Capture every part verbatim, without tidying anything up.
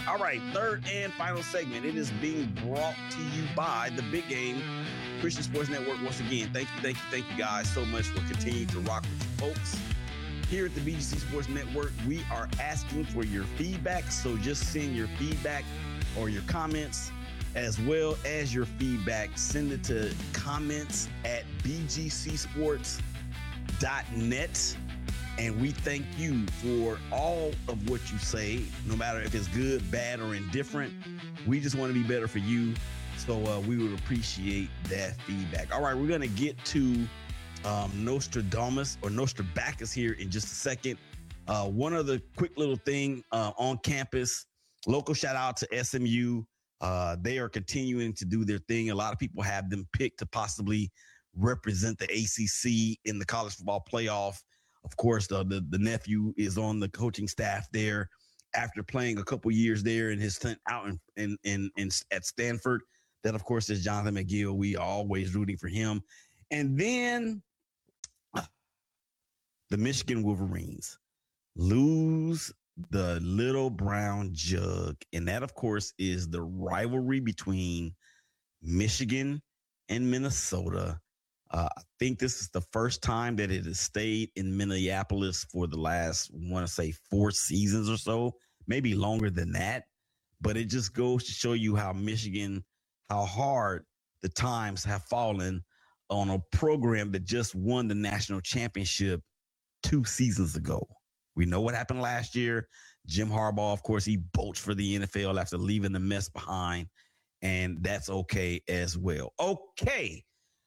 All right, third and final segment. It is being brought to you by The Big Game Christian Sports Network. Once again, thank you, thank you, thank you guys so much for continuing to rock with you folks. Here at the B G C Sports Network, we are asking for your feedback. So just send your feedback or your comments as well as your feedback. Send it to comments at b g c sports dot net. And we thank you for all of what you say, no matter if it's good, bad, or indifferent. We just want to be better for you. So uh, we would appreciate that feedback. All right, we're going to get to um, Nostradamus or Nostrabacus here in just a second. Uh, one other quick little thing uh, on campus, local shout out to S M U. Uh, they are continuing to do their thing. A lot of people have them picked to possibly represent the A C C in the college football playoff. Of course, the, the, the nephew is on the coaching staff there after playing a couple years there in his stint out in, in, in, in at Stanford. That, of course, is Jonathan McGill. We are always rooting for him. And then the Michigan Wolverines lose the Little Brown Jug. And that, of course, is the rivalry between Michigan and Minnesota. Uh, I think this is the first time that it has stayed in Minneapolis for the last, I want to say, four seasons or so, maybe longer than that. But it just goes to show you how Michigan, how hard the times have fallen on a program that just won the national championship two seasons ago. We know what happened last year. Jim Harbaugh, of course, he bolts for the N F L after leaving the mess behind, and that's okay as well. Okay.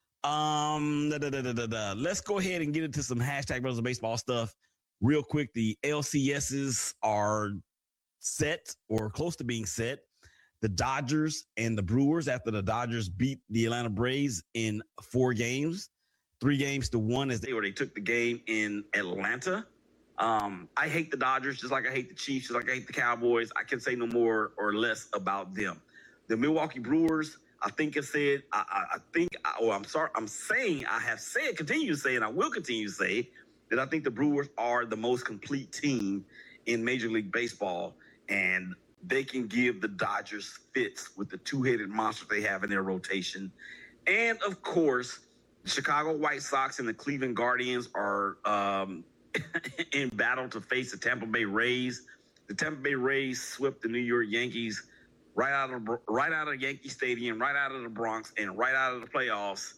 Um, da, da, da, da, da. Let's go ahead and get into some hashtag Brothers of Baseball stuff real quick. The L C Ss are set or close to being set. The Dodgers and the Brewers, after the Dodgers beat the Atlanta Braves in four games, three games to one as they or they took the game in Atlanta. Um, I hate the Dodgers just like I hate the Chiefs, just like I hate the Cowboys. I can say no more or less about them. The Milwaukee Brewers, I think I said, I, I, I think, oh, I'm sorry, I'm saying, I have said, continue to say, and I will continue to say that I think the Brewers are the most complete team in Major League Baseball, and they can give the Dodgers fits with the two-headed monster they have in their rotation. And, of course, the Chicago White Sox and the Cleveland Guardians are um, in battle to face the Tampa Bay Rays. The Tampa Bay Rays swept the New York Yankees right out of right out of Yankee Stadium, right out of the Bronx, and right out of the playoffs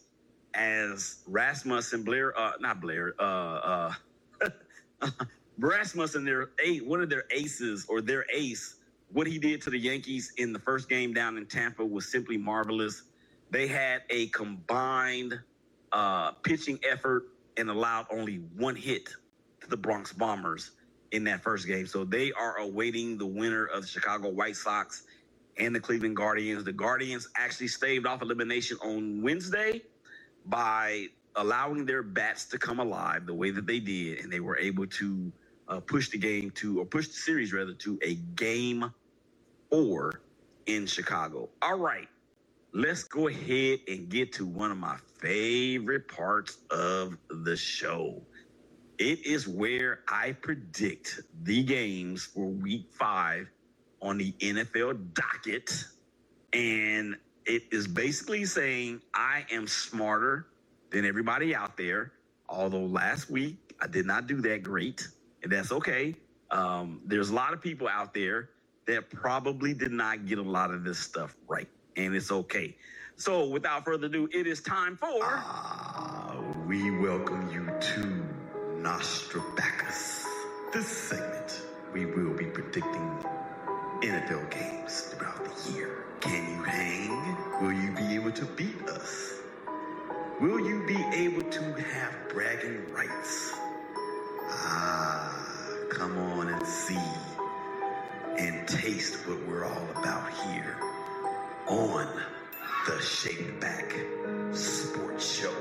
as Rasmussen, Blair, uh, not Blair, uh, uh, Rasmussen, their eight, one of their aces or their ace, what he did to the Yankees in the first game down in Tampa was simply marvelous. They had a combined uh, pitching effort and allowed only one hit to the Bronx Bombers in that first game. So they are awaiting the winner of the Chicago White Sox and the Cleveland Guardians. The Guardians actually staved off elimination on Wednesday by allowing their bats to come alive the way that they did, and they were able to uh, push the game to, or push the series rather, to a game four in Chicago. All right, let's go ahead and get to one of my favorite parts of the show. It is where I predict the games for week five on the N F L docket. And it is basically saying I am smarter than everybody out there. Although last week I did not do that great, and that's okay. Um, there's a lot of people out there that probably did not get a lot of this stuff right, and it's okay. So without further ado, it is time for... Ah, we welcome you to Nostrabacus. This segment, we will be predicting N F L games throughout the year. Can you hang? Will you be able to beat us? Will you be able to have bragging rights? Ah, come on and see and taste what we're all about here on the Shaped Back Sports Show.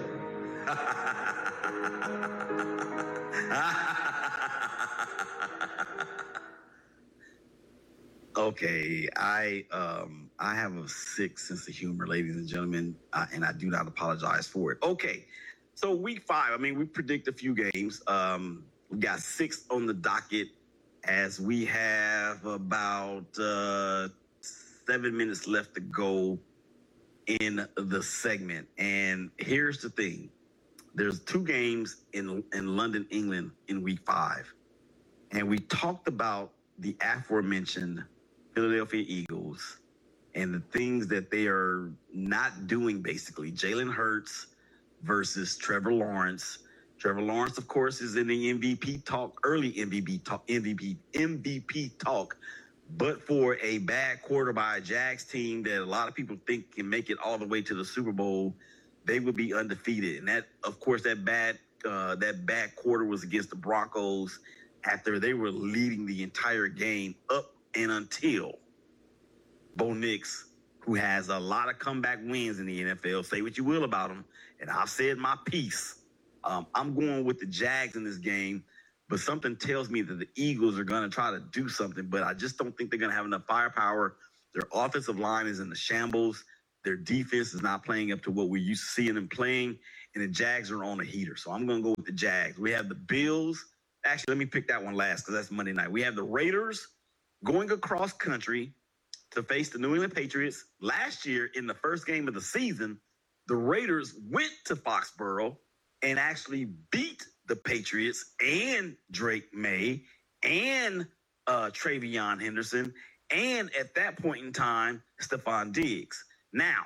Okay, I um I have a sick sense of humor, ladies and gentlemen, uh, and I do not apologize for it. Okay, so week five, I mean, we predict a few games. Um, we got six on the docket as we have about uh, seven minutes left to go in the segment. And here's the thing. There's two games in, in London, England in week five. And we talked about the aforementioned Philadelphia Eagles and the things that they are not doing, basically. Jalen Hurts versus Trevor Lawrence. Trevor Lawrence, of course, is in the M V P talk, early M V P talk, M V P, M V P talk, but for a bad quarter by a Jags team that a lot of people think can make it all the way to the Super Bowl, they would be undefeated. And that, of course, that bad uh, that bad quarter was against the Broncos after they were leading the entire game up and until Bo Nix, who has a lot of comeback wins in the N F L. Say what you will about him, and I've said my piece. Um, I'm going with the Jags in this game, but something tells me that the Eagles are going to try to do something, but I just don't think they're going to have enough firepower. Their offensive line is in the shambles. Their defense is not playing up to what we used to seeing them playing, and the Jags are on a heater. So I'm going to go with the Jags. We have the Bills. Actually, let me pick that one last because that's Monday night. We have the Raiders going across country to face the New England Patriots. Last year, in the first game of the season, the Raiders went to Foxborough and actually beat the Patriots and Drake May and uh, Travion Henderson, and at that point in time, Stephon Diggs. Now,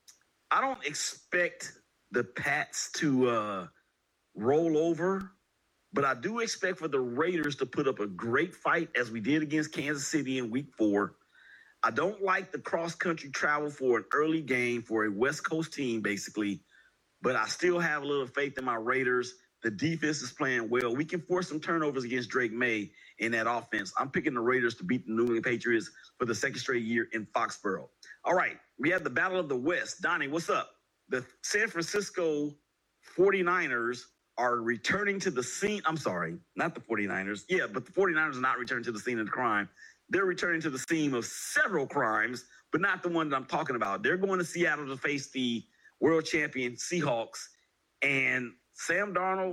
I don't expect the Pats to uh, roll over, but I do expect for the Raiders to put up a great fight as we did against Kansas City in week four. I don't like the cross-country travel for an early game for a West Coast team, basically, but I still have a little faith in my Raiders. The defense is playing well. We can force some turnovers against Drake May in that offense. I'm picking the Raiders to beat the New England Patriots for the second straight year in Foxborough. All right, we have the Battle of the West. Donnie, what's up? The San Francisco forty-niners are returning to the scene. I'm sorry, not the forty-niners. Yeah, but the forty-niners are not returning to the scene of the crime. They're returning to the scene of several crimes, but not the one that I'm talking about. They're going to Seattle to face the world champion Seahawks. And Sam Darnold,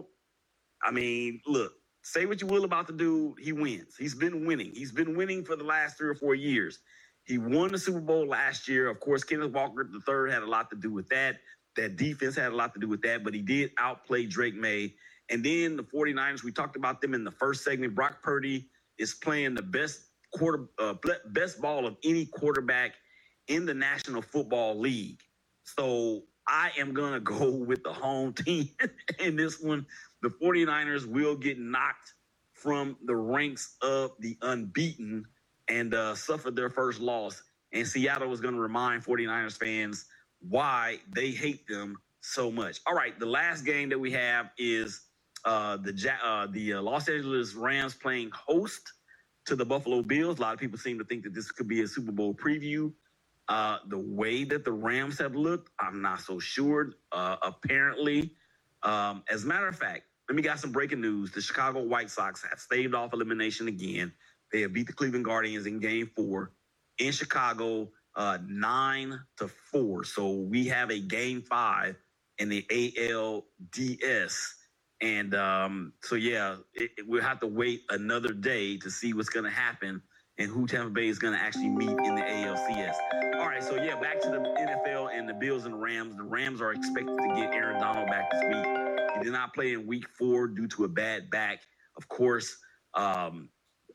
I mean, look, say what you will about the dude, he wins. He's been winning. He's been winning for the last three or four years. He won the Super Bowl last year. Of course, Kenneth Walker the third had a lot to do with that. That defense had a lot to do with that, but he did outplay Drake May. And then the forty-niners, we talked about them in the first segment. Brock Purdy is playing the best quarter, uh, best ball of any quarterback in the National Football League. So I am going to go with the home team in this one. The forty-niners will get knocked from the ranks of the unbeaten and uh, suffer their first loss. And Seattle is going to remind forty-niners fans why they hate them so much. All right, the last game that we have is uh, the uh, the uh, Los Angeles Rams playing host to the Buffalo Bills. A lot of people seem to think that this could be a Super Bowl preview. Uh, the way that the Rams have looked, I'm not so sure. Uh, apparently, um, as a matter of fact, let me got some breaking news. The Chicago White Sox have staved off elimination again. They have beat the Cleveland Guardians in game four in Chicago, uh, nine to four. So we have a game five in the A L D S. And um, so, yeah, it, it, we'll have to wait another day to see what's going to happen and who Tampa Bay is going to actually meet in the A L C S. All right, so, yeah, back to the N F L and the Bills and the Rams. The Rams are expected to get Aaron Donald back this week. He did not play in week four due to a bad back. Of course, um,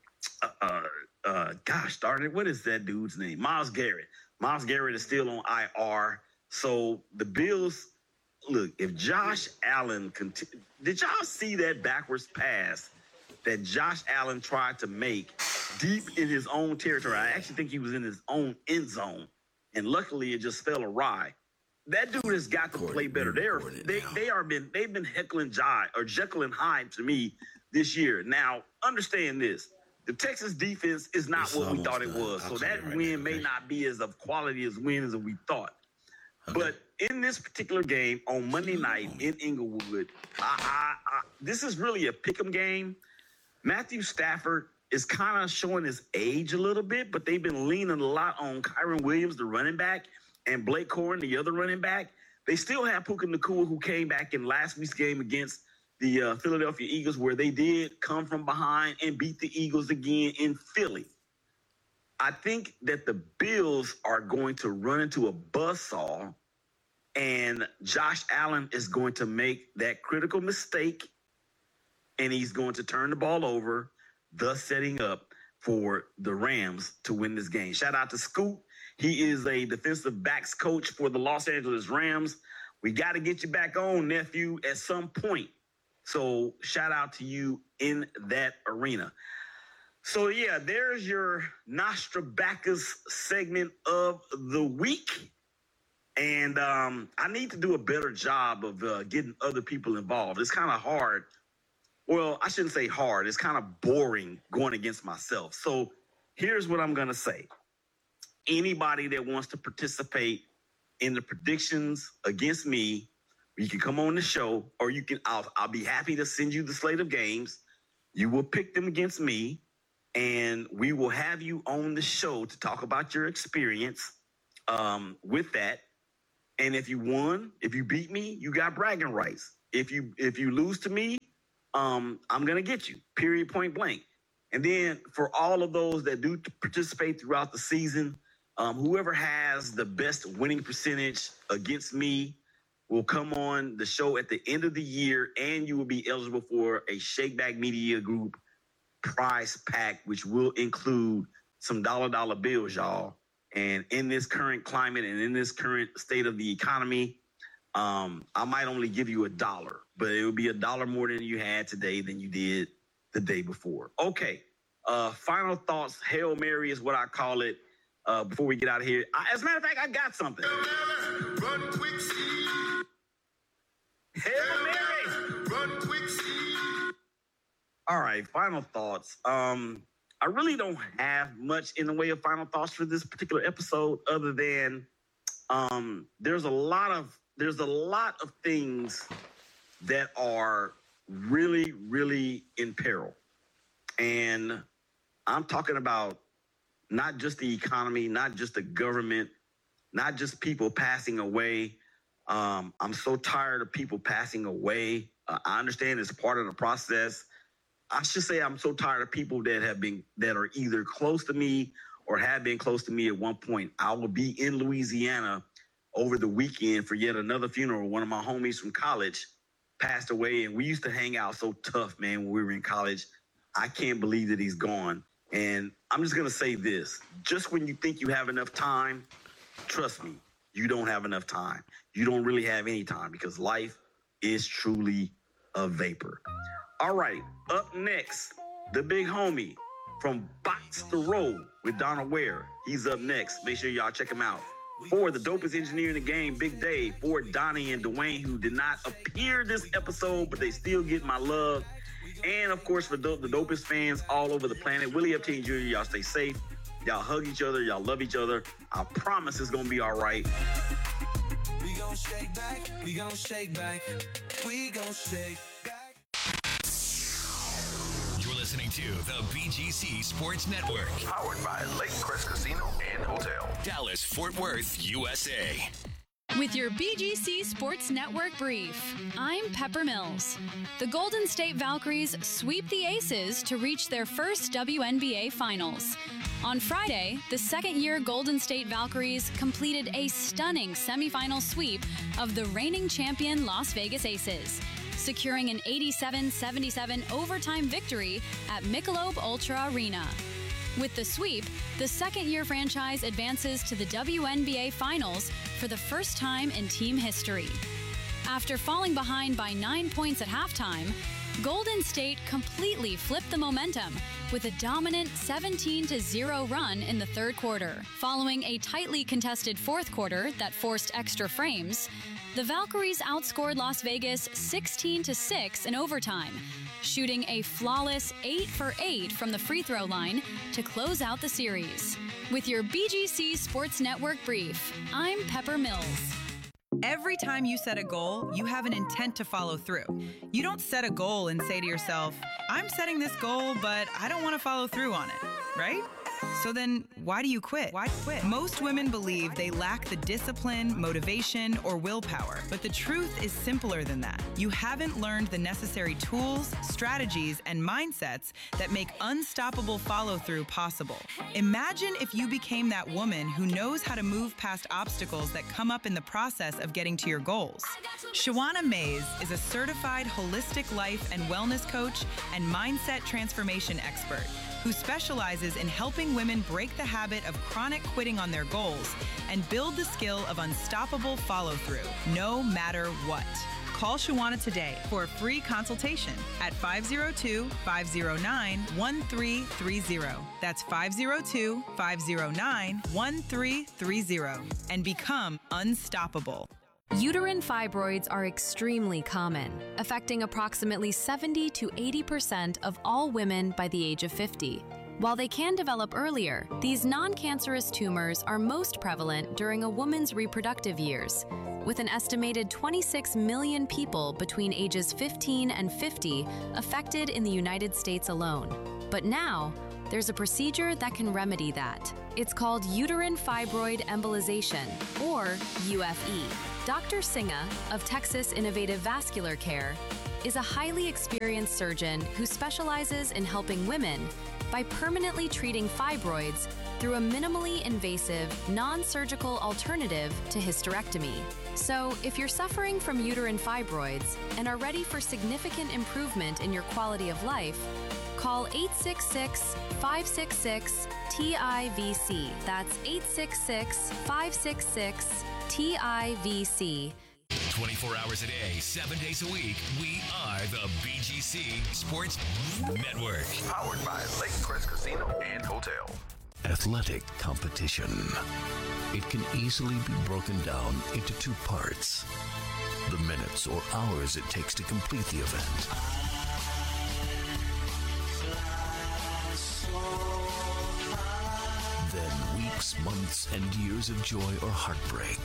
uh, uh, gosh darn it, what is that dude's name? Myles Garrett. Myles Garrett is still on I R. So the Bills, look, if Josh Allen, conti- did y'all see that backwards pass that Josh Allen tried to make deep in his own territory? I actually think he was in his own end zone, and luckily it just fell awry. That dude has got to play better. They are they they are been they've been heckling Jai or Jekyll and Hyde to me this year. Now understand this: the Texas defense is not it's what we thought it was. So that right win now, may okay. not be as of quality as win as we thought. Okay. But in this particular game on Monday night in Inglewood, I, I, I, this is really a pick'em game. Matthew Stafford is kind of showing his age a little bit, but they've been leaning a lot on Kyron Williams, the running back, and Blake Corum, the other running back. They still have Puka Nacua, who came back in last week's game against the uh, Philadelphia Eagles, where they did come from behind and beat the Eagles again in Philly. I think that the Bills are going to run into a buzzsaw, and Josh Allen is going to make that critical mistake, and he's going to turn the ball over, thus setting up for the Rams to win this game. Shout out to Scoot. He is a defensive backs coach for the Los Angeles Rams. We got to get you back on, nephew, at some point. So shout out to you in that arena. So, yeah, there's your Nostrabacus segment of the week. And um, I need to do a better job of uh, getting other people involved. It's kind of hard. Well, I shouldn't say hard. It's kind of boring going against myself. So here's what I'm going to say. Anybody that wants to participate in the predictions against me, you can come on the show, or you can, I'll, I'll be happy to send you the slate of games. You will pick them against me, and we will have you on the show to talk about your experience um, with that. And if you won, if you beat me, you got bragging rights. If you if you lose to me, um, I'm going to get you, period, point blank. And then for all of those that do participate throughout the season, um, whoever has the best winning percentage against me will come on the show at the end of the year, and you will be eligible for a Shakeback Media Group prize pack, which will include some dollar dollar bills, y'all. And in this current climate and in this current state of the economy, um, I might only give you a dollar, but it will be a dollar more than you had today than you did the day before. Okay. Uh, final thoughts. Hail Mary is what I call it uh, before we get out of here. I, as a matter of fact, I got something. Run quick, see. Hail Mary. Run quick, see. All right. Final thoughts. Um, I really don't have much in the way of final thoughts for this particular episode, other than um, there's a lot of there's a lot of things that are really, really in peril. And I'm talking about not just the economy, not just the government, not just people passing away. Um, I'm so tired of people passing away. Uh, I understand it's part of the process. I should say I'm so tired of people that have been, that are either close to me or have been close to me at one point. I will be in Louisiana over the weekend for yet another funeral. One of my homies from college passed away, and we used to hang out so tough, man, when we were in college. I can't believe that he's gone. And I'm just going to say this. Just when you think you have enough time, trust me, you don't have enough time. You don't really have any time, because life is truly a vapor. All right, up next, the big homie from Box the Road with Donna Ware. He's up next. Make sure y'all check him out. For the dopest engineer in the game, Big Dave. For Donnie and Dwayne, who did not appear this episode, but they still get my love. And, of course, for the, the dopest fans all over the planet, Willie Epstein Junior, y'all stay safe. Y'all hug each other. Y'all love each other. I promise it's going to be all right. We gon' shake back. We gon' shake back. We gon' shake back. You're listening to the B G C Sports Network. Powered by Lake Crest Casino and Hotel. Dallas, Fort Worth, U S A. With your B G C Sports Network brief, I'm Pepper Mills. The Golden State Valkyries sweep the Aces to reach their first W N B A Finals. On Friday, the second-year Golden State Valkyries completed a stunning semifinal sweep of the reigning champion Las Vegas Aces, securing an eighty-seven seventy-seven overtime victory at Michelob Ultra Arena. With the sweep, the second-year franchise advances to the W N B A Finals for the first time in team history. After falling behind by nine points at halftime, Golden State completely flipped the momentum with a dominant seventeen to zero run in the third quarter. Following a tightly contested fourth quarter that forced extra frames, the Valkyries outscored Las Vegas sixteen to six in overtime, shooting a flawless eight for eight from the free throw line to close out the series. With your B G C Sports Network brief, I'm Pepper Mills. Every time you set a goal, you have an intent to follow through. You don't set a goal and say to yourself, I'm setting this goal, but I don't want to follow through on it, right? So then, why do you quit? Why quit? Most women believe they lack the discipline, motivation, or willpower. But the truth is simpler than that. You haven't learned the necessary tools, strategies, and mindsets that make unstoppable follow-through possible. Imagine if you became that woman who knows how to move past obstacles that come up in the process of getting to your goals. Shawana Mays is a certified holistic life and wellness coach and mindset transformation expert who specializes in helping women break the habit of chronic quitting on their goals and build the skill of unstoppable follow-through, no matter what. Call Shawana today for a free consultation at five oh two, five oh nine, one three three oh. That's five oh two, five oh nine, one three three oh and become unstoppable. Uterine fibroids are extremely common, affecting approximately seventy to eighty percent of all women by the age of fifty. While they can develop earlier, these non-cancerous tumors are most prevalent during a woman's reproductive years, with an estimated twenty-six million people between ages fifteen and fifty affected in the United States alone. But now, there's a procedure that can remedy that. It's called uterine fibroid embolization, or U F E. Doctor Singa of Texas Innovative Vascular Care is a highly experienced surgeon who specializes in helping women by permanently treating fibroids through a minimally invasive, non-surgical alternative to hysterectomy. So, if you're suffering from uterine fibroids and are ready for significant improvement in your quality of life, call eight six six, five six six, T I V C. That's eight six six, five six six, T I V C. twenty-four hours a day, seven days a week, we are the B G C Sports Network. Powered by Lake Crest Casino and Hotel. Athletic competition. It can easily be broken down into two parts. The minutes or hours it takes to complete the event. Then weeks, months, and years of joy or heartbreak.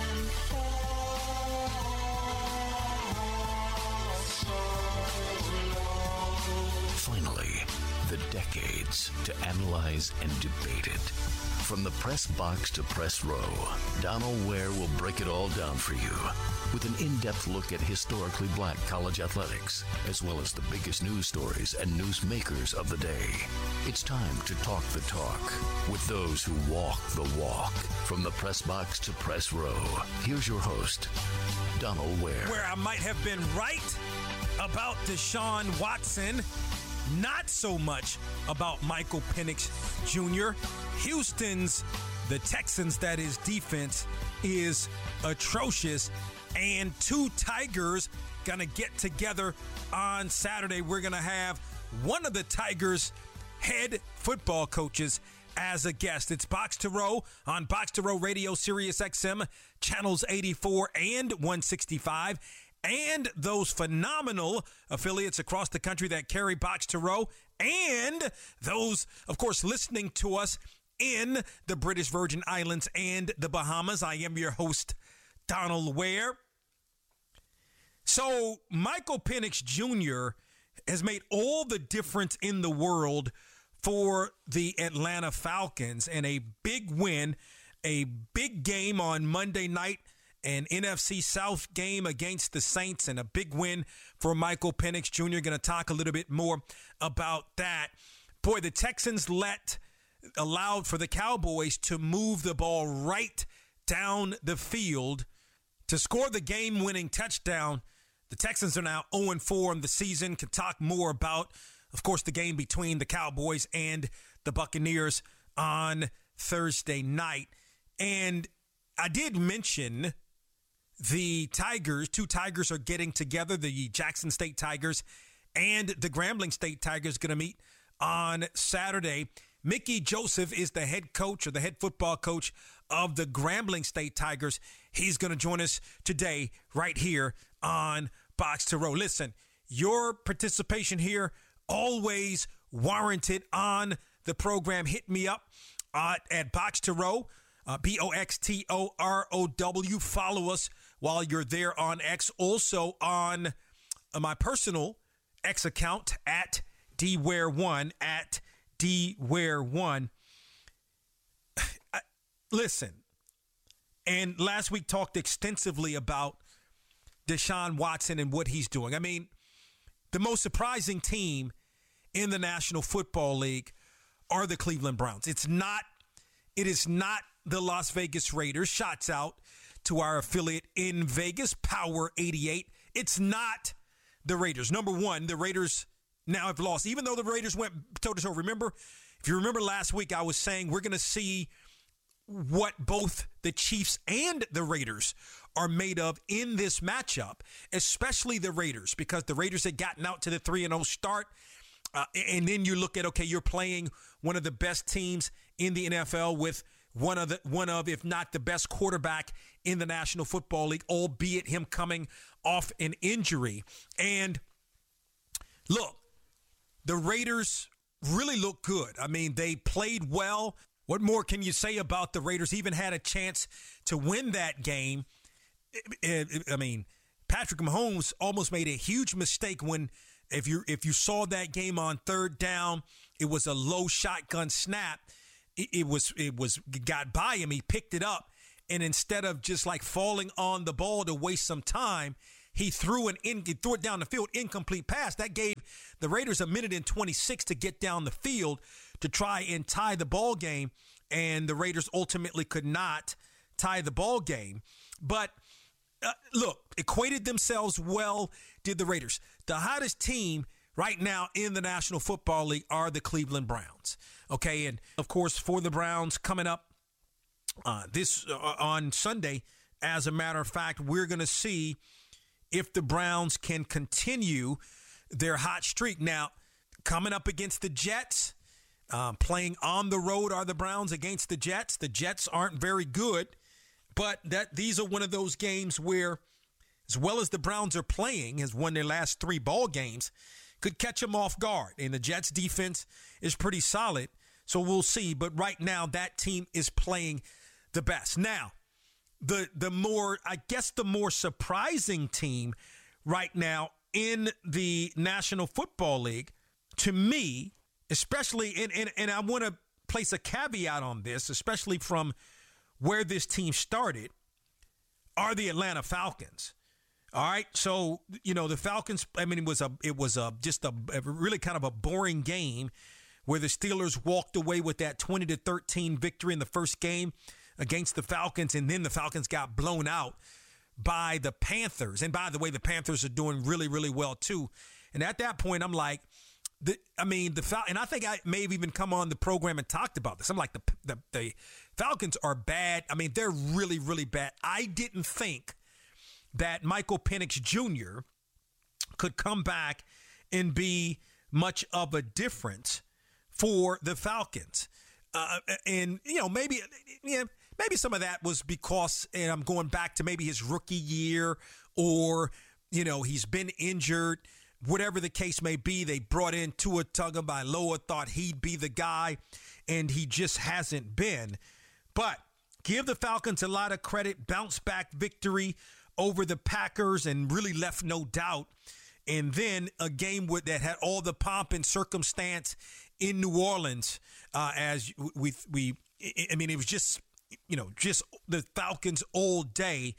Finally, the decades to analyze and debate it. From the press box to press row, Donald Ware will break it all down for you with an in-depth look at historically black college athletics, as well as the biggest news stories and newsmakers of the day. It's time to talk the talk with those who walk the walk. From the press box to press row, here's your host, Donald Ware. Where I might have been right about Deshaun Watson, not so much about Michael Penix Junior Houston's, the Texans, that is, defense is atrocious. And two Tigers going to get together on Saturday. We're going to have one of the Tigers' head football coaches as a guest. It's Box to Row on Box to Row Radio, Sirius X M, channels eighty-four and one sixty-five. And those phenomenal affiliates across the country that carry Box to Row, and those, of course, listening to us in the British Virgin Islands and the Bahamas. I am your host, Donald Ware. So Michael Penix Junior has made all the difference in the world for the Atlanta Falcons, and a big win, a big game on Monday night, an N F C South game against the Saints, and a big win for Michael Penix Junior Going to talk a little bit more about that. Boy, the Texans let allowed for the Cowboys to move the ball right down the field to score the game-winning touchdown. The Texans are now oh and four in the season. Can talk more about, of course, the game between the Cowboys and the Buccaneers on Thursday night. And I did mention the Tigers. Two Tigers are getting together. The Jackson State Tigers and the Grambling State Tigers going to meet on Saturday. Mickey Joseph is the head coach, or the head football coach, of the Grambling State Tigers. He's going to join us today right here on Box to Row. Listen, your participation here always warranted on the program. Hit me up uh, at Box to Row, uh, B O X T O R O W. Follow us while you're there on X. Also on uh, my personal X account at D Ware one, at D Ware one. listen, and last week talked extensively about Deshaun Watson and what he's doing. I mean, the most surprising team in the National Football League are the Cleveland Browns. It's not, it is not the Las Vegas Raiders. Shots out to our affiliate in Vegas, Power eighty-eight. It's not the Raiders. Number one, the Raiders now have lost, even though the Raiders went toe to toe. Remember, if you remember last week, I was saying we're going to see what both the Chiefs and the Raiders are made of in this matchup, especially the Raiders, because the Raiders had gotten out to the three and oh start. Uh, and then you look at, okay, you're playing one of the best teams in the N F L with one of the one of, if not the best quarterback in the National Football League, albeit him coming off an injury. And look, the Raiders really look good. I mean, they played well. What more can you say about the Raiders? Even had a chance to win that game. I mean, Patrick Mahomes almost made a huge mistake when, if you if you saw that game on third down, it was a low shotgun snap. It, it was it was got by him. He picked it up, and instead of just like falling on the ball to waste some time, he threw an in, he threw it down the field, incomplete pass. That gave the Raiders a minute and twenty-six to get down the field to try and tie the ball game, and the Raiders ultimately could not tie the ball game. But uh, look, equated themselves well, did the Raiders. The hottest team right now in the National Football League are the Cleveland Browns. Okay, and of course for the Browns coming up uh, this uh, on Sunday, as a matter of fact, we're going to see if the Browns can continue their hot streak. Now, coming up against the Jets, um, playing on the road are the Browns against the Jets. The Jets aren't very good, but that these are one of those games where, as well as the Browns are playing, has won their last three ball games, could catch them off guard. And the Jets defense is pretty solid, so we'll see. But right now, that team is playing the best. Now, The the more, I guess the more surprising team right now in the National Football League, to me, especially, and, and, and I want to place a caveat on this, especially from where this team started, are the Atlanta Falcons. All right, so, you know, the Falcons, I mean, it was a it was a just a, a really kind of a boring game where the Steelers walked away with that twenty to thirteen victory in the first game against the Falcons, and then the Falcons got blown out by the Panthers. And by the way, the Panthers are doing really, really well too. And at that point, I'm like, the, I mean, the Fal- and I think I may have even come on the program and talked about this. I'm like, the, the the Falcons are bad. I mean, they're really, really bad. I didn't think that Michael Penix Junior could come back and be much of a difference for the Falcons. Uh, and, you know, maybe, yeah, maybe some of that was because, and I'm going back to maybe his rookie year, or, you know, he's been injured, whatever the case may be. They brought in Tua Tagovailoa, thought he'd be the guy, and he just hasn't been. But give the Falcons a lot of credit, bounce back victory over the Packers, and really left no doubt. And then a game with, that had all the pomp and circumstance in New Orleans, uh, as we, we, I mean, it was just, you know, just the Falcons all day.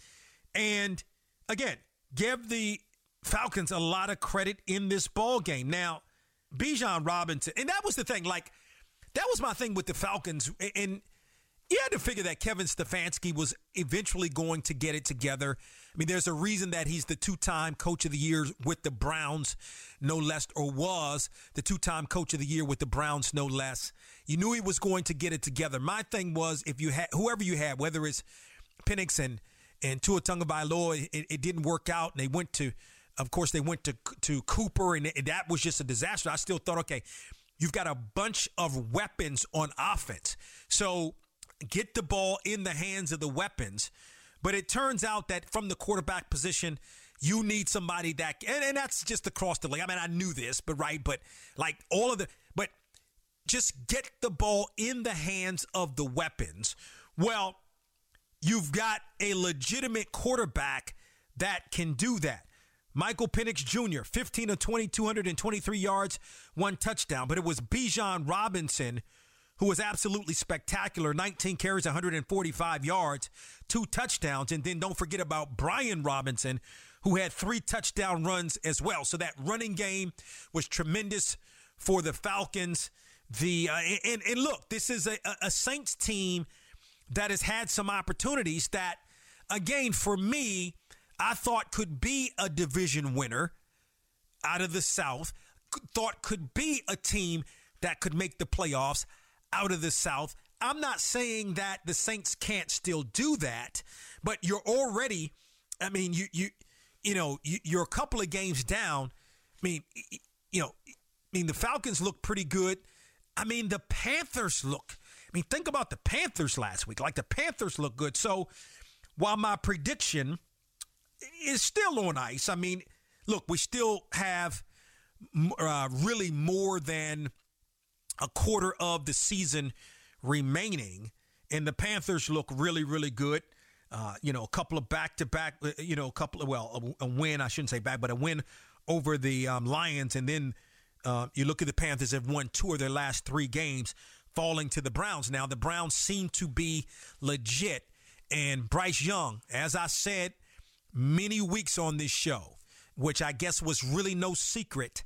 And again, give the Falcons a lot of credit in this ball game. Now, Bijan Robinson, and that was the thing, like, that was my thing with the Falcons. And you had to figure that Kevin Stefanski was eventually going to get it together. I mean, there's a reason that he's the two-time coach of the year with the Browns, no less, or was the two-time coach of the year with the Browns, no less. You knew he was going to get it together. My thing was, if you had whoever you had, whether it's Penix and and Tua Tagovailoa, it, it didn't work out, and they went to, of course, they went to to Cooper, and, and that was just a disaster. I still thought, okay, you've got a bunch of weapons on offense, so get the ball in the hands of the weapons. But it turns out that from the quarterback position, you need somebody that, and, and that's just across the league. I mean, I knew this, but right, but like all of the, but just get the ball in the hands of the weapons. Well, you've got a legitimate quarterback that can do that. Michael Penix Junior, fifteen of twenty, two hundred twenty-three yards, one touchdown. But it was Bijan Robinson who was absolutely spectacular, nineteen carries, one hundred forty-five yards, two touchdowns. And then don't forget about Brian Robinson, who had three touchdown runs as well. So that running game was tremendous for the Falcons. The uh, and, and look, this is a, a Saints team that has had some opportunities that, again, for me, I thought could be a division winner out of the South, thought could be a team that could make the playoffs out of the South. I'm not saying that the Saints can't still do that, but you're already, I mean, you you you know, you, you're a couple of games down. I mean, you know, I mean, the Falcons look pretty good. I mean, the Panthers look, I mean, think about the Panthers last week. Like, the Panthers look good. So while my prediction is still on ice, I mean, look, we still have uh, really more than a quarter of the season remaining, and the Panthers look really, really good. Uh, you know, a couple of back-to-back, you know, a couple of, well, a, a win, I shouldn't say back, but a win over the um, Lions. And then uh, you look at the Panthers have won two of their last three games, falling to the Browns. Now, the Browns seem to be legit. And Bryce Young, as I said many weeks on this show, which I guess was really no secret,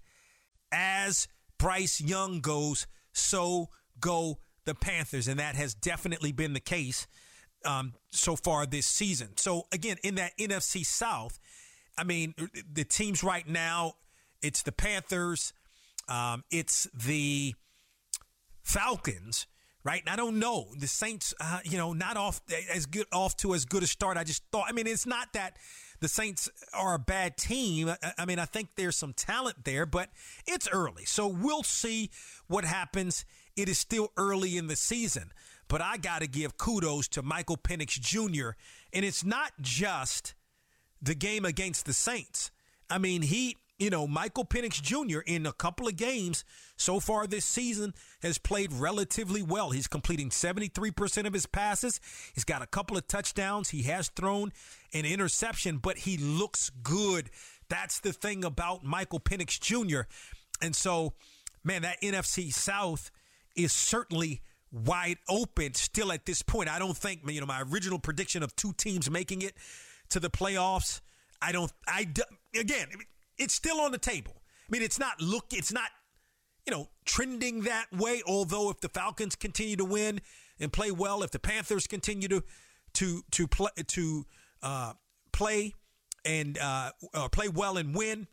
as Bryce Young goes, so go the Panthers. And that has definitely been the case um, so far this season. So, again, in that N F C South, I mean, the teams right now, it's the Panthers, um, it's the Falcons, right? And I don't know. The Saints, uh, you know, not off as good off to as good a start. I just thought, I mean, it's not that the Saints are a bad team. I, I mean, I think there's some talent there, but it's early. So we'll see what happens. It is still early in the season, but I got to give kudos to Michael Penix Junior And it's not just the game against the Saints. I mean, he, you know, Michael Penix Junior in a couple of games so far this season has played relatively well. He's completing seventy-three percent of his passes. He's got a couple of touchdowns. He has thrown an interception, but he looks good. That's the thing about Michael Penix Junior And so, man, that N F C South is certainly wide open still at this point. I don't think, you know, my original prediction of two teams making it to the playoffs, I don't, I, again, it's still on the table. I mean, it's not look, it's not, you know, trending that way. Although if the Falcons continue to win and play well, if the Panthers continue to, to, to play, to uh, play and uh, uh, play well and win,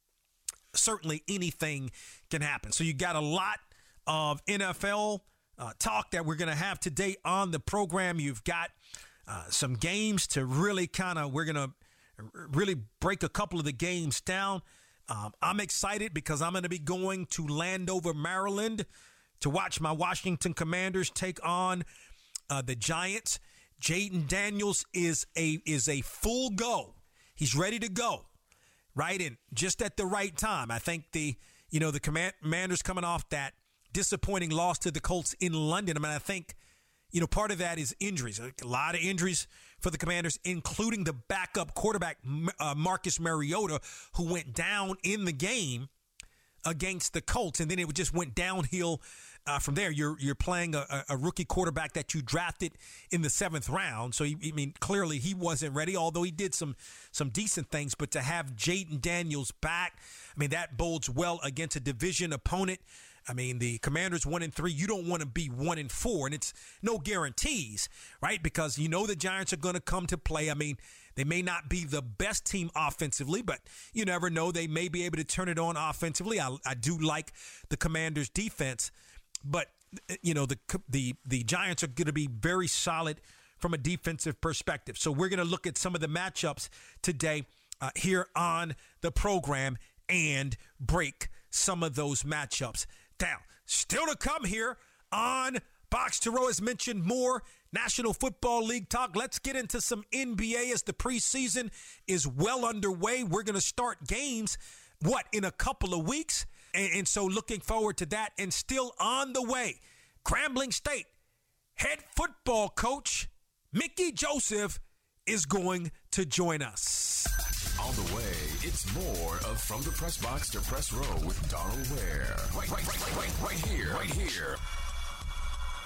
certainly anything can happen. So you got a lot of N F L uh, talk that we're going to have today on the program. You've got uh, some games to really kind of, we're going to really break a couple of the games down. Um, I'm excited because I'm going to be going to Landover, Maryland to watch my Washington Commanders take on uh, the Giants. Jaden Daniels is a is a full go. He's ready to go, right? And just at the right time. I think the, you know, the Commanders coming off that disappointing loss to the Colts in London. I mean, I think, you know, part of that is injuries. A lot of injuries for the Commanders, including the backup quarterback, uh, Marcus Mariota, who went down in the game against the Colts, and then it just went downhill uh, from there. You're you're playing a, a rookie quarterback that you drafted in the seventh round, so he, I mean, clearly he wasn't ready. Although he did some some decent things, but to have Jaden Daniels back, I mean, that bodes well against a division opponent. I mean, the Commanders one and three, you don't want to be one and four, and it's no guarantees, right? Because you know the Giants are going to come to play. I mean, they may not be the best team offensively, but you never know. They may be able to turn it on offensively. I, I do like the Commanders' defense, but you know the the the Giants are going to be very solid from a defensive perspective. So we're going to look at some of the matchups today uh, here on the program and break some of those matchups down. Still to come here on Box to Row, as mentioned, more National Football League talk. Let's get into some N B A as the preseason is well underway. We're going to start games, what, in a couple of weeks? And, and so looking forward to that. And still on the way, Grambling State head football coach Mickey Joseph is going to join us. On the way, it's more of From the Press Box to Press Row with Donald Ware. Right, right, right, right, right here, right here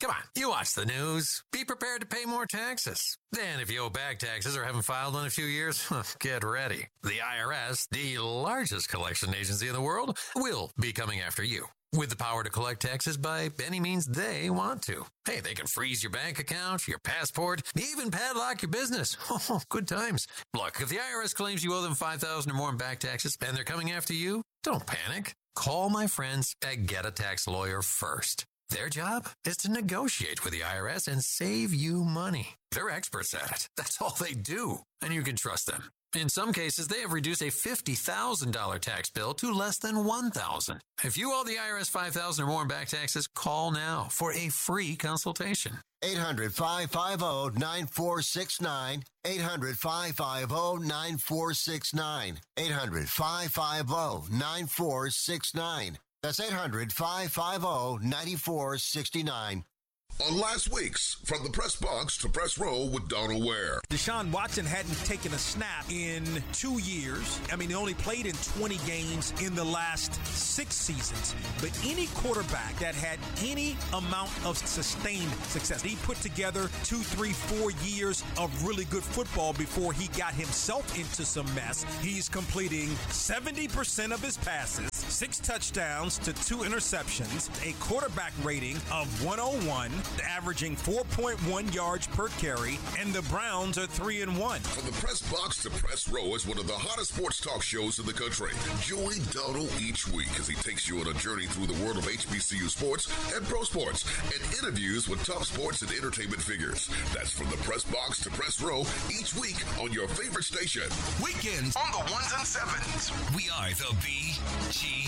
Come on, you watch the news. Be prepared to pay more taxes. Then if you owe back taxes or haven't filed in a few years, get ready. The I R S, the largest collection agency in the world, will be coming after you. With the power to collect taxes by any means they want to. Hey, they can freeze your bank account, your passport, even padlock your business. Oh, good times. Look, if the I R S claims you owe them five thousand dollars or more in back taxes and they're coming after you, don't panic. Call my friends at Get a Tax Lawyer first. Their job is to negotiate with the I R S and save you money. They're experts at it. That's all they do, and you can trust them. In some cases, they have reduced a fifty thousand dollars tax bill to less than one thousand dollars. If you owe the I R S five thousand dollars or more in back taxes, call now for a free consultation. eight hundred, five five zero, nine four six nine. eight hundred, five five zero, nine four six nine. eight hundred, five five zero, nine four six nine. That's eight hundred, five five zero, nine four six nine. On last week's From the Press Box to Press Row with Donald Ware. Deshaun Watson hadn't taken a snap in two years. I mean, he only played in twenty games in the last six seasons. But any quarterback that had any amount of sustained success, he put together two, three, four years of really good football before he got himself into some mess. He's completing seventy percent of his passes, six touchdowns to two interceptions, a quarterback rating of one oh one, averaging four point one yards per carry, and the Browns are three and one. From the Press Box to Press Row is one of the hottest sports talk shows in the country. Join Donald each week as he takes you on a journey through the world of H B C U sports and pro sports and interviews with top sports and entertainment figures. That's From the Press Box to Press Row each week on your favorite station. Weekends on the ones and sevens. We are the B G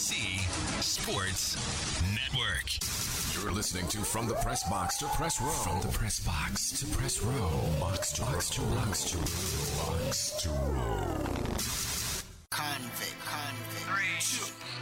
C Sports Network. You're listening to From the Press Box to Press Row. From the Press Box to Press Row. Box to box to box to box to row. Convict, convict. Three, two.